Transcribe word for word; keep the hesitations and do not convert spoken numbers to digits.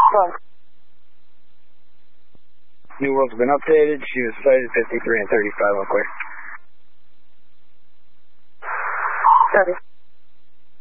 Front. New World's been updated. She was sighted fifty-three and thirty-five, all clear. thirty.